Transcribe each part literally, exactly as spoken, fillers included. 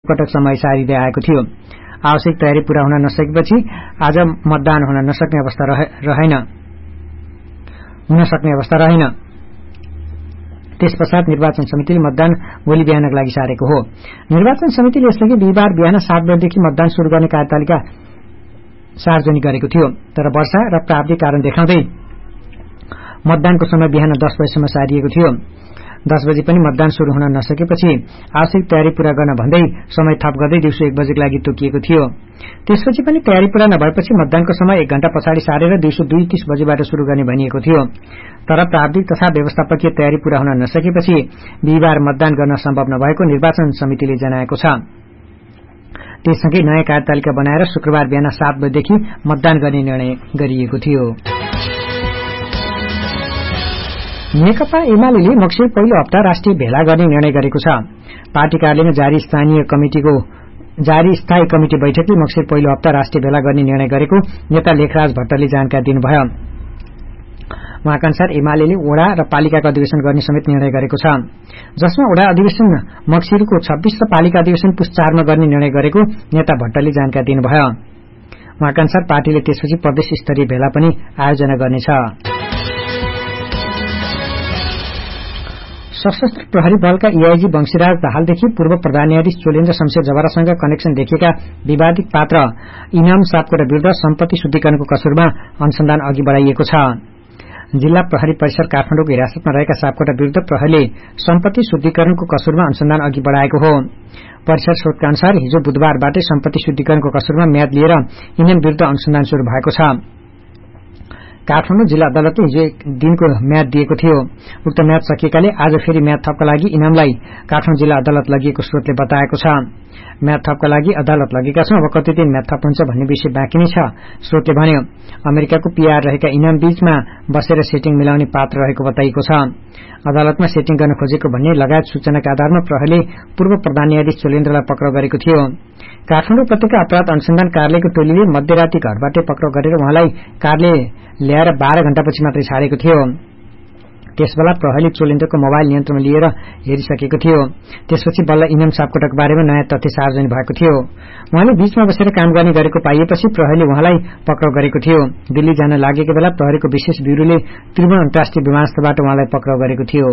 पटक समय सारिँदै आएको थियो। आवश्यक तयारी पूरा हुन नसकेपछि आज मतदान हुन नसक्ने अवस्था रहेन हुन सक्ने अवस्था रहेन त्यसपश्चात निर्वाचन समितिले मतदान भोलि बिहानका लागि सारेको हो। निर्वाचन समितिले यसअघि बिहिबार बिहान सात बजेदेखि मतदान शुरू गर्ने कार्यतालिका सार्वजनिक गरेको थियो, तर वर्षा र प्राविधिक कारण देखाउँदै मतदानको समय बिहान दस बजेसम्म सारिएको थियो। दस बजे पनि मतदान शुरू हुन नसकेपछि आवश्यक तयारी पूरा गर्न भन्दै समय थप गर्दै दिउँसो एक बजेका लागि तोकिएको थियो। त्यसपछि पनि तयारी पूरा नभएपछि मतदानको समय एक घण्टा पछाडि सारेर दिउँसो दुई तीस बजेबाट शुरू गर्ने भनिएको थियो, तर प्राविधिक तथा व्यवस्थापकीय तयारी पूरा हुन नसकेपछि बिहिबार मतदान गर्न सम्भव नभएको निर्वाचन समितिले जनाएको छ। त्यससँगै नयाँ कार्यतालिका बनाएर शुक्रबार बिहान सात बजेदेखि मतदान गर्ने निर्णय गरिएको थियो। नेकपा एमाले मक्सिर पहिलो हप्ता राष्ट्रिय भेला गर्ने निर्णय गरेको छ। पार्टी कार्यालयमा जारी स्थानीय कमिटिको जारी स्थायी कमिटी बैठकले मक्सिर पहिलो हप्ता राष्ट्रिय भेला गर्ने निर्णय गरेको नेता लेखराज भट्टले जानकारी दिनुभयो। उहाँका अनुसार एमाले वडा र पालिकाको अधिवेशन गर्ने समेत निर्णय गरेको छ, जसमा वडा अधिवेशन मक्सिरको छब्बीस र पालिका अधिवेशन पुस चारमा गर्ने निर्णय गरेको नेता भट्टले जानकारी दिनुभयो। उहाँका अनुसार पार्टीले त्यसपछि प्रदेश स्तरीय भेला पनि आयोजना गर्नेछ। सशस्त्र प्रहरी बलका ईआईजी वंशीराज दाहालदेखि पूर्व प्रधान न्यायाधीश चोलेन्द्र शमशेर जबरासँग कनेक्सन देखिएका विवादित पात्र इनाम सापकोटा विरूद्ध सम्पत्ति शुद्धिकरणको कसुरमा अनुसन्धान अघि बढ़ाइएको छ। जिल्ला प्रहरी परिसर काठमाडौँको हिरासतमा रहेका सापकोटा विरूद्ध प्रहरीले सम्पत्ति शुद्धिकरणको कसुरमा अनुसन्धान अघि बढ़ाएको हो। परिसर स्रोतका अनुसार हिजो बुधबारबाटै सम्पत्ति शुद्धिकरणको कसुरमा म्याद लिएर इनाम विरूद्ध अनुसन्धान शुरू भएको छ। काठमाडौँ जिल्ला अदालतले हिजो एक दिनको म्याद दिएको थियो। उक्त म्याद सकिएकाले आज फेरि म्याद थपका लागि इनामलाई काठमाडौँ जिल्ला अदालत लगिएको स्रोतले बताएको छ। म्याद थपका लागि अदालत लगेका छौं, अब कति दिन म्याद थप हुन्छ भन्ने विषय बाँकी नै छ, स्रोतले भन्यो। अमेरिकाको पीआर रहेका इनाम बीचमा बसेर सेटिङ मिलाउने पात्र रहेको बताइएको छ। अदालतमा सेटिङ गर्न खोजेको भन्ने लगायत सूचनाका आधारमा प्रहरीले पूर्व प्रधान न्यायाधीश चोलेन्द्रलाई पक्राउ गरेको थियो। काठमाडौँ उपत्यका अपराध अनुसन्धान कार्यालयको टोलीले मध्यराती घरबाटै पक्राउ गरेर उहाँलाई कार्यालय ल्याएर बाह्र घण्टापछि मात्रै छाडेको थियो। त्यसबेला प्रहरीले चोलेन्द्रको मोबाइल नियन्त्रणमा लिएर हेरिसकेको थियो। त्यसपछि बल्ल इनाम सापकोटाको बारेमा नयाँ तथ्य सार्वजनिक भएको थियो। उहाँले बीचमा बसेर काम गर्ने गरेको पाइएपछि प्रहरीले उहाँलाई पक्राउ गरेको थियो। दिल्ली जान लागेको बेला प्रहरीको विशेष ब्यूरोले त्रिभुवन अन्तर्राष्ट्रिय विमानस्थलबाट उहाँलाई पक्राउ गरेको थियो।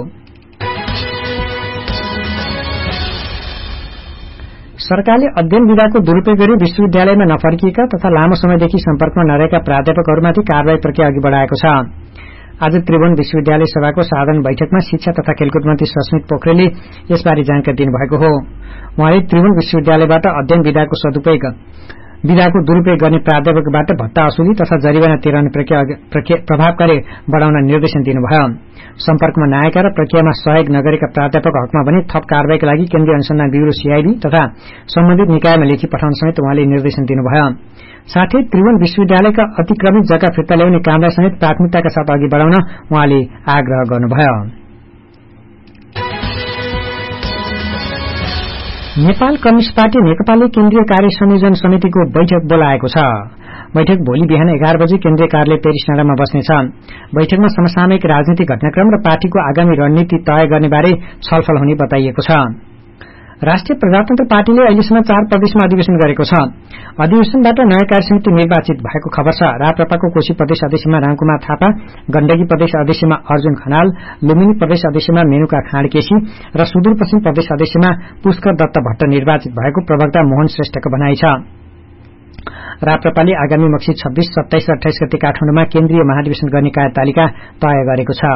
सरकारले अध्ययन विधाको दुरूपयोग गरी विश्वविद्यालयमा नफर्किएका तथा लामो समयदेखि सम्पर्कमा नरहेका प्राध्यापकहरूमाथि कार्यवाही प्रक्रिया अघि बढ़ाएको छ। आज त्रिभुवन विश्वविद्यालय सभाको साधारण बैठकमा शिक्षा तथा खेलकुद मन्त्री सस्मित पोखरेलले यसबारे जानकारी दिनुभएको हो। उहाँले त्रिभुवन विश्वविद्यालयबाट अध्ययन विधाको सदुपयोग विधाको दुरूपयोग गर्ने प्राध्यापकबाट भत्ता असुली तथा जरिवाना तिराउने प्रक्रिया प्रभावकारी बढ़ाउन निर्देशन दिनुभयो। सम्पर्कमा नआएका र प्रक्रियामा सहयोग नगरेका प्राध्यापक हकमा भने थप कार्यवाहीका लागि केन्द्रीय अनुसन्धान ब्यूरो सीआईबी तथा सम्बन्धित निकायमा लेखी पठाउन समेत उहाँले निर्देशन दिनुभयो। साथै त्रिभुवन विश्वविद्यालयका अतिक्रमित जग्गा फिर्ता ल्याउने कामलाई समेत प्राथमिकताका साथ अघि बढ़ाउन उहाँले आग्रह गर्नुभयो। नेपाल कम्युनिष्ट पार्टी नेकपाले केन्द्रीय कार्य संयोजन समितिको बैठक बोलाएको छ। बैठक भोलि बिहान एघार बजे केन्द्रीय कार्यालय पेरिस डाँडामा बस्नेछ। बैठकमा समसामयिक राजनीतिक घटनाक्रम र पार्टीको आगामी रणनीति तय गर्ने बारे छलफल हुने बताइएको छ। राष्ट्रिय प्रजातन्त्र पार्टीले अहिलेसम्म चार प्रदेशमा अधिवेशन गरेको छ। अधिवेशनबाट नयाँ कार्य समिति निर्वाचित भएको खबर छ। राप्रपाको कोशी प्रदेश अध्यक्षमा रामकुमार थापा, गण्डकी प्रदेश अध्यक्षमा अर्जुन खनाल, लुम्बिनी प्रदेश अध्यक्षमा मेनुका खाँडकेसी र सुदूरपश्चिम प्रदेश अध्यक्षमा पुष्कर दत्त भट्ट निर्वाचित भएको प्रवक्ता मोहन श्रेष्ठको भनाइ छ। राप्रपाले आगामी मक्सिर छब्बीस, सत्ताइस र अठाइस गते काठमाडौँमा केन्द्रीय महाधिवेशन गर्ने कार्यतालिका तय गरेको छ।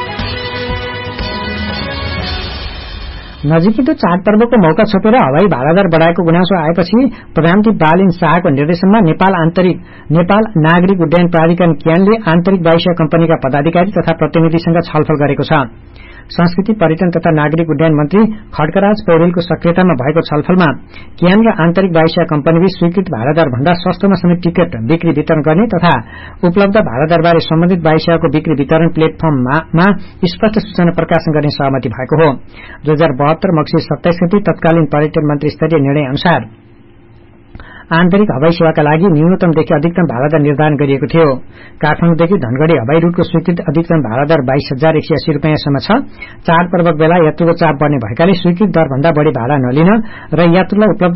नजिकिँदो चाडपर्वको मौका छोपेर हवाई भाडादर बढ़ाएको गुनासो आएपछि प्रधानमन्त्री बालिन शाहको निर्देशनमा नेपाल आन्तरिक नेपाल नागरिक उड्डयन प्राधिकरण क्यानले आन्तरिक वायुसेवा कम्पनीका पदाधिकारी तथा प्रतिनिधिसँग छलफल गरेको छ। संस्कृति पर्यटन तथा नागरिक उड्डयन मन्त्री खड्गराज पौडेलको सक्रियतामा भएको छलफलमा क्यान र आन्तरिक वायुसेवा कम्पनीले स्वीकृत भाडादर भन्दा सस्तोमा समेत टिकट बिक्री वितरण गर्ने तथा उपलब्ध भाडादरबारे सम्बन्धित वायुसेवाको बिक्री वितरण प्लेटफर्ममा स्पष्ट सूचना प्रकाशन गर्ने सहमति भएको हो। दुई हजार बहत्तर मक्सिर सत्ताइस गते तत्कालीन पर्यटन मन्त्री स्तरीय निर्णय अनुसार आन्तरिक हवाई सेवाका लागि न्यूनतमदेखि अधिकतम भाडा दर निर्धारण गरिएको थियो। काठमाडौँदेखि धनगढ़ी हवाई रूटको स्वीकृत अधिकतम भाडा दर बाइस हजार एक सय अस्सी रूपियाँसम्म छ। चाडपर्वक बेला यात्रुको चाप बढ़ने भएकाले स्वीकृत दर भन्दा बढ़ी भाडा नलिन र यात्रुलाई उपलब्ध